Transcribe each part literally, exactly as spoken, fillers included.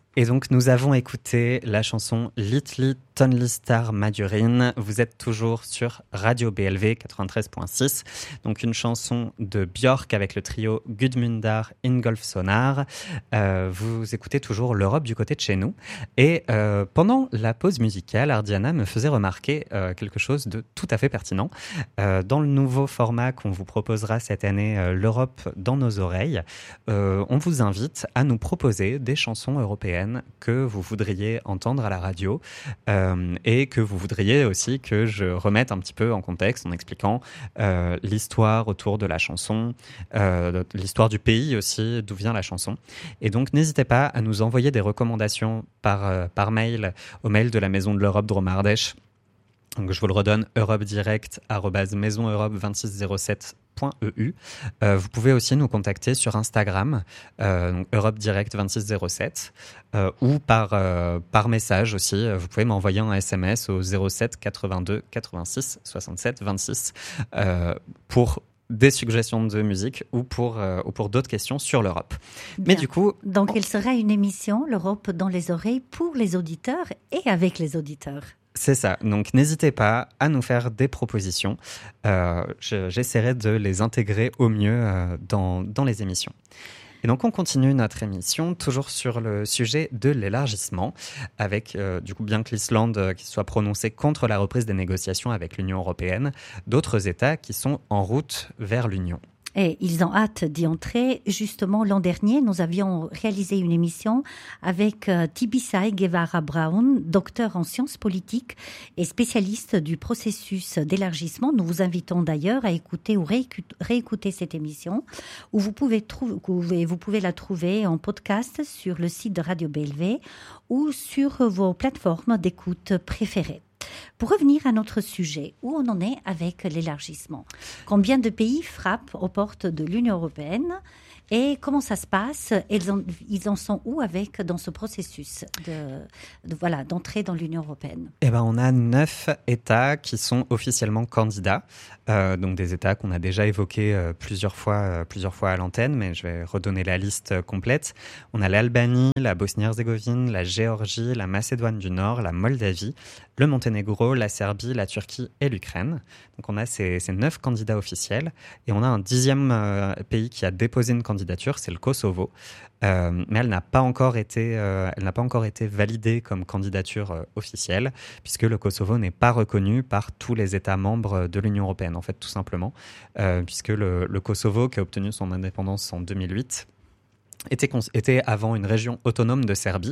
Et donc, nous avons écouté la chanson Litli Tonli Star Madurin. Vous êtes toujours sur Radio B L V quatre-vingt-treize virgule six. Donc, une chanson de Björk avec le trio Gudmundar Ingolfssonar. Euh, vous écoutez toujours l'Europe du côté de chez nous. Et euh, pendant la pause musicale, Ardiana me faisait remarquer euh, quelque chose de tout à fait pertinent. Euh, dans le nouveau format qu'on vous proposera cette année, euh, l'Europe dans nos oreilles, euh, on vous invite à nous proposer des chansons européennes que vous voudriez entendre à la radio euh, et que vous voudriez aussi que je remette un petit peu en contexte en expliquant euh, l'histoire autour de la chanson, euh, l'histoire du pays aussi, d'où vient la chanson. Et donc, n'hésitez pas à nous envoyer des recommandations par, euh, par mail, au mail de la Maison de l'Europe Dromardèche. Donc, je vous le redonne, europedirect arobase maison europe vingt-six zéro sept point e u. Euh, vous pouvez aussi nous contacter sur Instagram, euh, donc Europe Direct vingt-six zéro sept, euh, ou par, euh, par message aussi. Vous pouvez m'envoyer un S M S au zéro sept quatre-vingt-deux quatre-vingt-six soixante-sept vingt-six euh, pour des suggestions de musique ou pour, euh, ou pour d'autres questions sur l'Europe. Bien. Mais du coup... Donc, il sera une émission, l'Europe dans les oreilles, pour les auditeurs et avec les auditeurs. C'est ça. Donc, n'hésitez pas à nous faire des propositions. Euh, je, j'essaierai de les intégrer au mieux euh, dans, dans les émissions. Et donc, on continue notre émission, toujours sur le sujet de l'élargissement, avec, euh, du coup, bien que l'Islande euh, qui soit prononcée contre la reprise des négociations avec l'Union européenne, d'autres États qui sont en route vers l'Union. Et ils ont hâte d'y entrer. Justement, l'an dernier, nous avions réalisé une émission avec euh, Tibisay Guevara Brown, docteur en sciences politiques et spécialiste du processus d'élargissement. Nous vous invitons d'ailleurs à écouter ou réécouter, réécouter cette émission, où vous pouvez, trou- vous pouvez la trouver en podcast sur le site de Radio B L V ou sur vos plateformes d'écoute préférées. Pour revenir à notre sujet, où on en est avec l'élargissement? Combien de pays frappent aux portes de l'Union européenne? Et comment ça se passe? Ils en, ils en sont où avec dans ce processus de, de voilà d'entrée dans l'Union européenne? Eh ben, on a neuf États qui sont officiellement candidats, euh, donc des États qu'on a déjà évoqués euh, plusieurs fois, euh, plusieurs fois à l'antenne, mais je vais redonner la liste euh, complète. On a l'Albanie, la Bosnie-Herzégovine, la Géorgie, la Macédoine du Nord, la Moldavie, le Monténégro, la Serbie, la Turquie et l'Ukraine. Donc on a ces, ces neuf candidats officiels et on a un dixième euh, pays qui a déposé une candidature, c'est le Kosovo, euh, mais elle n'a pas encore été, euh, elle n'a pas encore été validée comme candidature euh, officielle puisque le Kosovo n'est pas reconnu par tous les États membres de l'Union européenne, en fait tout simplement, euh, puisque le, le Kosovo qui a obtenu son indépendance en deux mille huit était, était avant une région autonome de Serbie.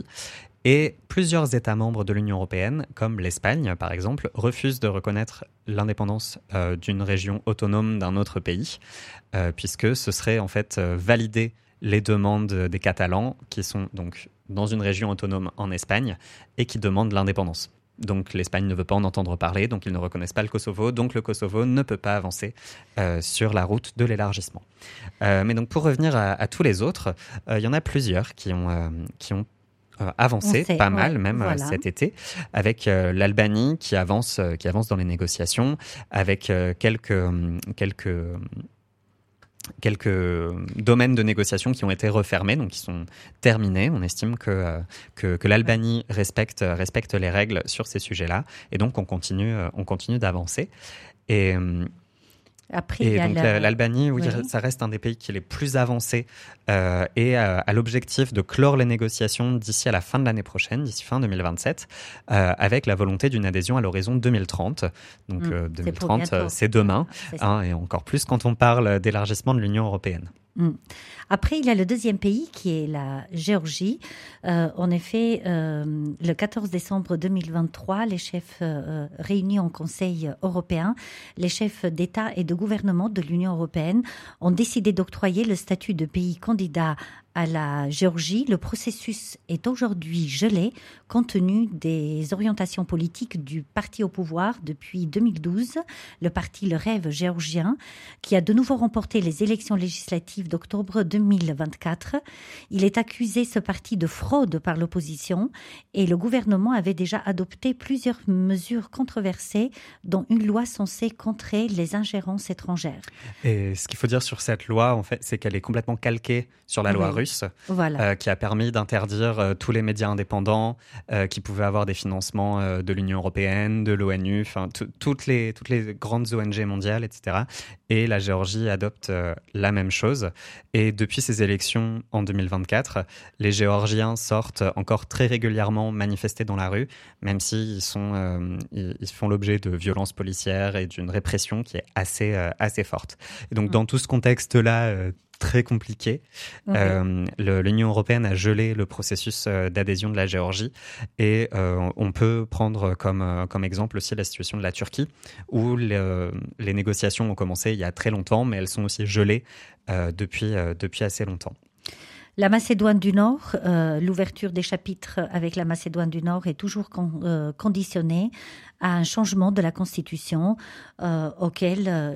Et plusieurs États membres de l'Union européenne, comme l'Espagne par exemple, refusent de reconnaître l'indépendance euh, d'une région autonome d'un autre pays, euh, puisque ce serait en fait euh, valider les demandes des Catalans, qui sont donc dans une région autonome en Espagne, et qui demandent l'indépendance. Donc l'Espagne ne veut pas en entendre parler, donc ils ne reconnaissent pas le Kosovo, donc le Kosovo ne peut pas avancer euh, sur la route de l'élargissement. Euh, mais donc pour revenir à, à tous les autres, il euh, y en a plusieurs qui ont, euh, qui ont Euh, avancé sait, pas mal ouais, même voilà. euh, cet été, avec euh, l'Albanie qui avance euh, qui avance dans les négociations, avec euh, quelques euh, quelques euh, quelques domaines de négociation qui ont été refermés, donc qui sont terminés. On estime que euh, que, que l'Albanie respecte respecte les règles sur ces sujets-là, et donc on continue euh, on continue d'avancer. Et euh, Après, et il y a donc la... l'Albanie, oui, oui. ça reste un des pays qui est les plus avancés euh, et euh, a l'objectif de clore les négociations d'ici à la fin de l'année prochaine, d'ici fin deux mille vingt-sept, euh, avec la volonté d'une adhésion à l'horizon deux mille trente. Donc mmh, euh, deux mille trente, c'est, c'est demain, c'est hein, et encore plus quand on parle d'élargissement de l'Union européenne. Mmh. Après, il y a le deuxième pays qui est la Géorgie. Euh, en effet, euh, le quatorze décembre deux mille vingt-trois, les chefs euh, réunis en Conseil européen, les chefs d'État et de gouvernement de l'Union européenne ont décidé d'octroyer le statut de pays candidat à la Géorgie. Le processus est aujourd'hui gelé compte tenu des orientations politiques du parti au pouvoir depuis deux mille douze, le parti Le Rêve géorgien, qui a de nouveau remporté les élections législatives d'octobre deux mille vingt-quatre. Il est accusé, ce parti, de fraude par l'opposition et le gouvernement avait déjà adopté plusieurs mesures controversées, dont une loi censée contrer les ingérences étrangères. Et ce qu'il faut dire sur cette loi, en fait, c'est qu'elle est complètement calquée sur la loi oui. russe. russe, voilà. euh, qui a permis d'interdire euh, tous les médias indépendants euh, qui pouvaient avoir des financements euh, de l'Union européenne, de l'ONU, enfin toutes les toutes les grandes O N G mondiales, et cetera. Et la Géorgie adopte euh, la même chose. Et depuis ces élections en deux mille vingt-quatre, les Géorgiens sortent encore très régulièrement manifester dans la rue, même s'ils sont euh, ils, ils font l'objet de violences policières et d'une répression qui est assez euh, assez forte. Et donc mmh. dans tout ce contexte-là euh, très compliqué, okay. euh, le, l'Union européenne a gelé le processus euh, d'adhésion de la Géorgie et euh, on peut prendre comme, euh, comme exemple aussi la situation de la Turquie où le, les négociations ont commencé il y a très longtemps mais elles sont aussi gelées euh, depuis, euh, depuis assez longtemps. La Macédoine du Nord, euh, l'ouverture des chapitres avec la Macédoine du Nord est toujours con, euh, conditionnée à un changement de la Constitution euh, auquel euh,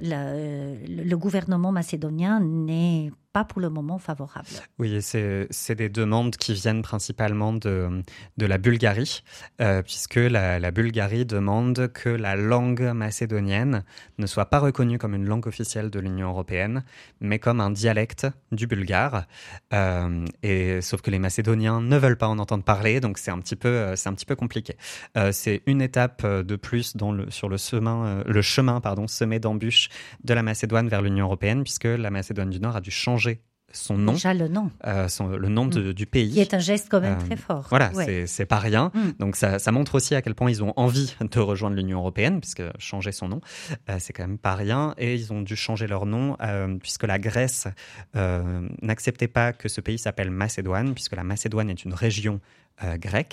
la, le gouvernement macédonien n'est pas pour le moment favorable. Oui, c'est, c'est des demandes qui viennent principalement de, de la Bulgarie, euh, puisque la, la Bulgarie demande que la langue macédonienne ne soit pas reconnue comme une langue officielle de l'Union européenne, mais comme un dialecte du bulgare. Euh, et, sauf que les Macédoniens ne veulent pas en entendre parler, donc c'est un petit peu, c'est un petit peu compliqué. Euh, c'est une étape de plus dans le, sur le chemin, euh, le chemin pardon, semé d'embûches de la Macédoine vers l'Union européenne, puisque la Macédoine du Nord a dû changer son nom, déjà le nom, euh, son, le nom de, mmh. du pays, qui est un geste quand même euh, très fort. Voilà, ouais. c'est, c'est pas rien. Mmh. Donc ça, ça montre aussi à quel point ils ont envie de rejoindre l'Union européenne, puisque changer son nom, euh, c'est quand même pas rien. Et ils ont dû changer leur nom euh, puisque la Grèce euh, n'acceptait pas que ce pays s'appelle Macédoine, puisque la Macédoine est une région euh, grecque.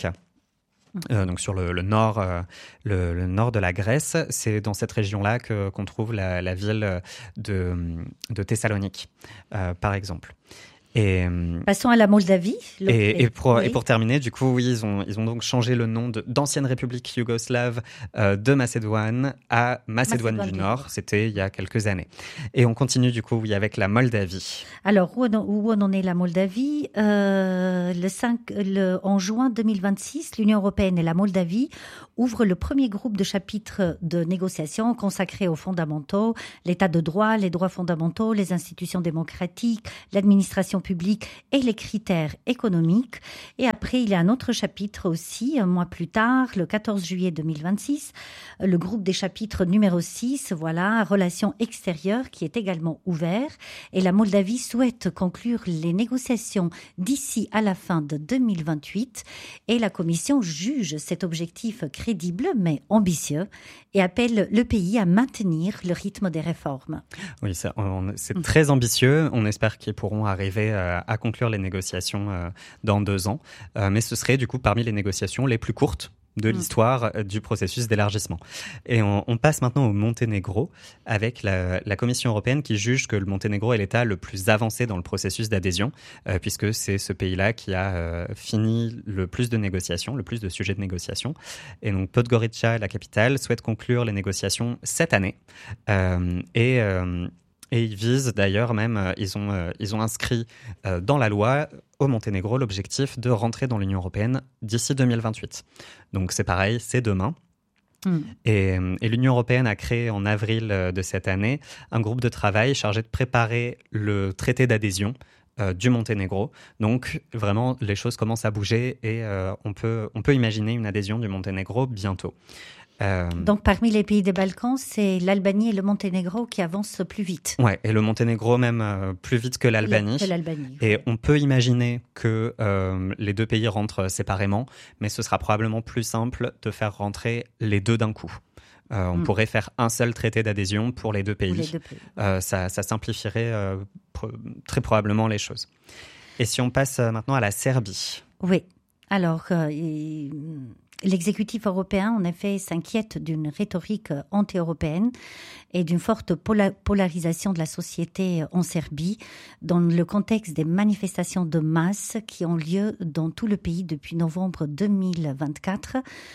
Euh, donc sur le, le nord, euh, le, le nord de la Grèce, c'est dans cette région-là que qu'on trouve la, la ville de, de Thessalonique, euh, par exemple. Et, Passons à la Moldavie. Et, et, pour, oui. et pour terminer, du coup, oui, ils ont, ils ont donc changé le nom de, d'ancienne république yougoslave euh, de Macédoine à Macédoine, Macédoine du Nord. C'était il y a quelques années. Et on continue du coup, oui, avec la Moldavie. Alors, où, où en est la Moldavie euh, le cinq, le, En juin deux mille vingt-six, l'Union européenne et la Moldavie ouvrent le premier groupe de chapitres de négociation consacré aux fondamentaux, l'état de droit, les droits fondamentaux, les institutions démocratiques, l'administration public et les critères économiques. Et après, il y a un autre chapitre aussi, un mois plus tard, le quatorze juillet deux mille vingt-six, le groupe des chapitres numéro six, voilà, relations extérieures, qui est également ouvert. Et la Moldavie souhaite conclure les négociations d'ici à la fin de deux mille vingt-huit. Et la Commission juge cet objectif crédible, mais ambitieux, et appelle le pays à maintenir le rythme des réformes. Oui, ça, on, c'est très ambitieux. On espère qu'ils pourront arriver à conclure les négociations dans deux ans. Mais ce serait du coup parmi les négociations les plus courtes de l'histoire mmh. du processus d'élargissement. Et on, on passe maintenant au Monténégro avec la, la Commission européenne qui juge que le Monténégro est l'État le plus avancé dans le processus d'adhésion, euh, puisque c'est ce pays-là qui a euh, fini le plus de négociations, le plus de sujets de négociation. Et donc Podgorica, la capitale, souhaite conclure les négociations cette année. Euh, et... Euh, Et ils visent d'ailleurs même, ils ont, euh, ils ont inscrit euh, dans la loi au Monténégro l'objectif de rentrer dans l'Union européenne d'ici deux mille vingt-huit. Donc c'est pareil, c'est demain. Mm. Et, et l'Union européenne a créé en avril de cette année un groupe de travail chargé de préparer le traité d'adhésion euh, du Monténégro. Donc vraiment, les choses commencent à bouger et euh, on peut, on peut imaginer une adhésion du Monténégro bientôt. Euh... Donc, parmi les pays des Balkans, c'est l'Albanie et le Monténégro qui avancent plus vite. Ouais, et le Monténégro même euh, plus vite que l'Albanie. Que l'Albanie. Et on peut imaginer que euh, les deux pays rentrent séparément, mais ce sera probablement plus simple de faire rentrer les deux d'un coup. Euh, on mm. pourrait faire un seul traité d'adhésion pour les deux pays. Les deux pays. Euh, ça, ça simplifierait euh, pr- très probablement les choses. Et si on passe maintenant à la Serbie. Oui. Alors, euh, il... l'exécutif européen, en effet, s'inquiète d'une rhétorique anti-européenne et d'une forte pola- polarisation de la société en Serbie dans le contexte des manifestations de masse qui ont lieu dans tout le pays depuis novembre deux mille vingt-quatre.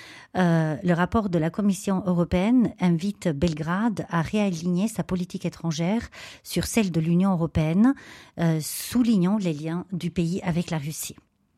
Euh, le rapport de la Commission européenne invite Belgrade à réaligner sa politique étrangère sur celle de l'Union européenne, euh, soulignant les liens du pays avec la Russie.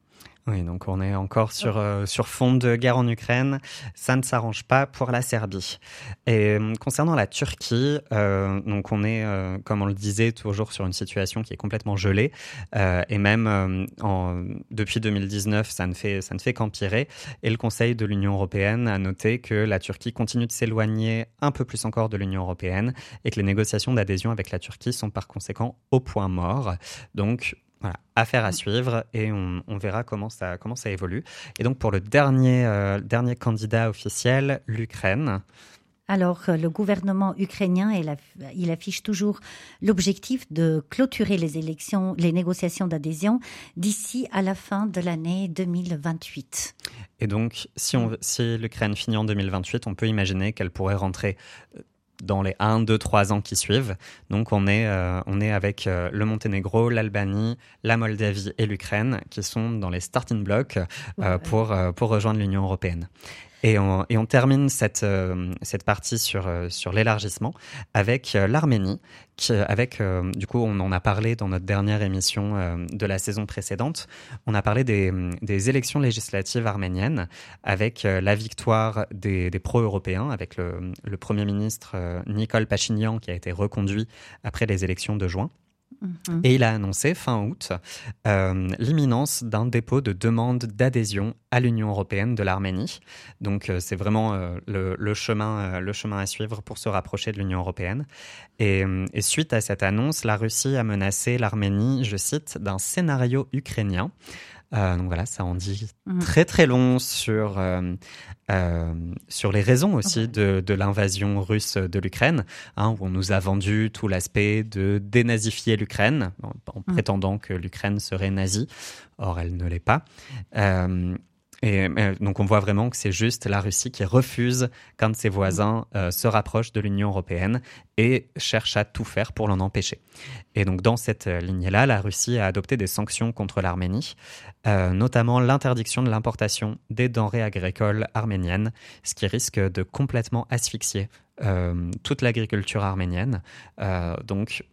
Oui, donc on est encore sur, euh, sur fond de guerre en Ukraine. Ça ne s'arrange pas pour la Serbie. Et euh, concernant la Turquie, euh, donc on est, euh, comme on le disait, toujours sur une situation qui est complètement gelée. Euh, et même euh, en, depuis deux mille dix-neuf, ça ne fait, ça ne fait qu'empirer. Et le Conseil de l'Union européenne a noté que la Turquie continue de s'éloigner un peu plus encore de l'Union européenne et que les négociations d'adhésion avec la Turquie sont par conséquent au point mort. Donc, voilà, affaire à suivre et on, on verra comment ça, comment ça évolue. Et donc pour le dernier, euh, dernier candidat officiel, l'Ukraine. Alors, le gouvernement ukrainien, il affiche toujours l'objectif de clôturer les élections, les négociations d'adhésion d'ici à la fin de l'année deux mille vingt-huit. Et donc, si, on, si l'Ukraine finit en deux mille vingt-huit, on peut imaginer qu'elle pourrait rentrer dans les un, deux, trois ans qui suivent. Donc on est, euh, on est avec euh, le Monténégro, l'Albanie, la Moldavie et l'Ukraine qui sont dans les starting blocks euh, ouais. pour, euh, pour rejoindre l'Union européenne. Et on, et on termine cette, euh, cette partie sur, euh, sur l'élargissement avec euh, l'Arménie, qui, avec, euh, du coup, on en a parlé dans notre dernière émission euh, de la saison précédente. On a parlé des, des élections législatives arméniennes avec euh, la victoire des, des pro-européens, avec le, le Premier ministre euh, Nikol Pachinian qui a été reconduit après les élections de juin. Mmh. Et il a annoncé fin août euh, l'imminence d'un dépôt de demande d'adhésion à l'Union européenne de l'Arménie. Donc euh, c'est vraiment euh, le, le, chemin, euh, le chemin à suivre pour se rapprocher de l'Union européenne. Et, et suite à cette annonce, la Russie a menacé l'Arménie, je cite, d'un scénario ukrainien. Euh, donc voilà, ça en dit mmh. très très long sur, euh, euh, sur les raisons aussi okay. de, de l'invasion russe de l'Ukraine, hein, où on nous a vendu tout l'aspect de dénazifier l'Ukraine, en, en mmh. prétendant que l'Ukraine serait nazie. Or, elle ne l'est pas. Euh, Et euh, donc on voit vraiment que c'est juste la Russie qui refuse qu'un de ses voisins euh, se rapproche de l'Union européenne et cherche à tout faire pour l'en empêcher. Et donc dans cette lignée-là, la Russie a adopté des sanctions contre l'Arménie, euh, notamment l'interdiction de l'importation des denrées agricoles arméniennes, ce qui risque de complètement asphyxier euh, toute l'agriculture arménienne. Euh, donc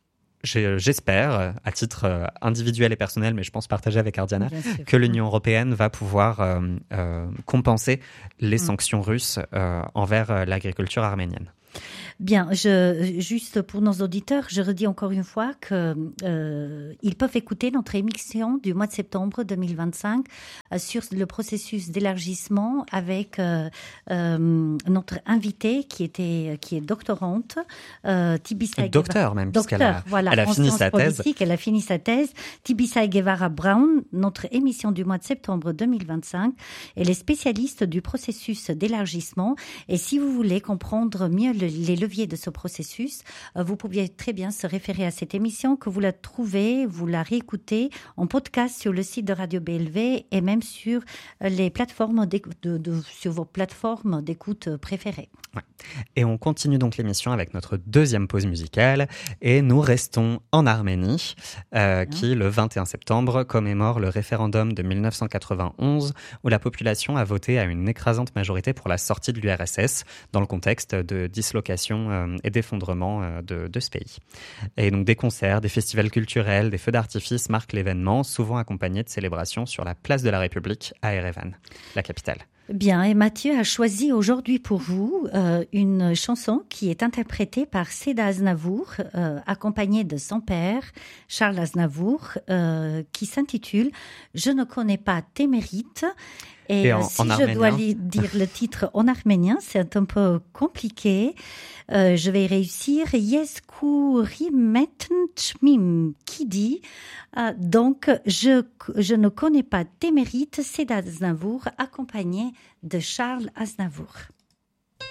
J'espère, à titre individuel et personnel, mais je pense partager avec Ardiana, que l'Union européenne va pouvoir euh, euh, compenser les sanctions russes euh, envers l'agriculture arménienne. Bien, je, juste pour nos auditeurs, je redis encore une fois qu'ils euh, peuvent écouter notre émission du mois de septembre deux mille vingt-cinq euh, sur le processus d'élargissement avec euh, euh, notre invitée qui était qui est doctorante, euh, Tibisay Docteur même, puisqu'elle a, voilà, elle a fini sa thèse. Elle a fini sa thèse. Tibisay Guevara Brown, notre émission du mois de septembre deux mille vingt-cinq, elle est spécialiste du processus d'élargissement. Et si vous voulez comprendre mieux le, les leviers de ce processus, vous pouviez très bien se référer à cette émission, que vous la trouvez, vous la réécoutez en podcast sur le site de Radio B L V et même sur les plateformes de, de, sur vos plateformes d'écoute préférées. Ouais. Et on continue donc l'émission avec notre deuxième pause musicale et nous restons en Arménie, euh, qui le vingt et un septembre commémore le référendum de mille neuf cent quatre-vingt-onze où la population a voté à une écrasante majorité pour la sortie de l'U R S S dans le contexte de dislocation et d'effondrement de, de ce pays. Et donc des concerts, des festivals culturels, des feux d'artifice marquent l'événement, souvent accompagnés de célébrations sur la place de la République à Erevan, la capitale. Bien, et Mathieu a choisi aujourd'hui pour vous euh, une chanson qui est interprétée par Seda Aznavour, euh, accompagnée de son père, Charles Aznavour, euh, qui s'intitule « Je ne connais pas tes mérites ». Et, et en, si en je dois dire le titre en arménien, c'est un peu compliqué. Euh, je vais réussir. Yesku rimetn tchmim, qui dit euh, donc je je ne connais pas tes mérites. C'est Aznavour accompagné de Charles Aznavour.